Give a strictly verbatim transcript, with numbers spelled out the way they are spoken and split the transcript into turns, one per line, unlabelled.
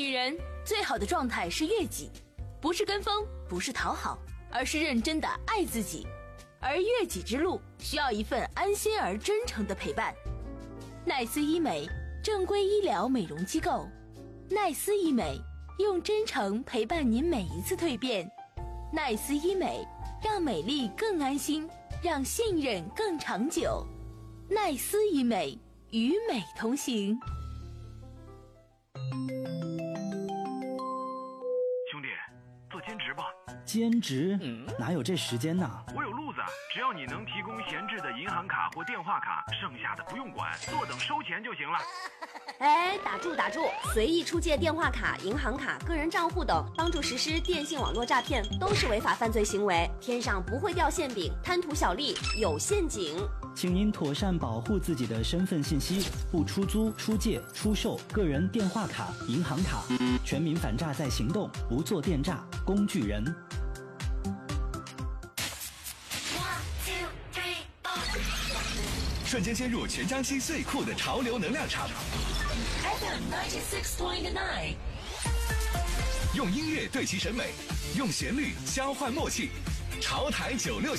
女人最好的状态是悦己，不是跟风，不是讨好，而是认真的爱自己。而悦己之路需要一份安心而真诚的陪伴。奈斯医美，正规医疗美容机构。奈斯医美，用真诚陪伴您每一次蜕变。奈斯医美，让美丽更安心，让信任更长久。奈斯医美，与美同行。
兄弟，做兼职吧。
兼职？嗯，哪有这时间呢？
我有路子，只要你能提供闲置的银行卡或电话卡，剩下的不用管，坐等收钱就行了。
哎，打住打住！随意出借电话卡、银行卡、个人账户等，帮助实施电信网络诈骗，都是违法犯罪行为。天上不会掉馅饼，贪图小利有陷阱。
请您妥善保护自己的身份信息，不出租、出借、出售个人电话卡、银行卡。全民反诈在行动，不做电诈工具人。
瞬间陷入全江西最酷的潮流能量场。
F M 九十六点九，
用音乐对齐审美，用旋律交换默契。潮台九六七。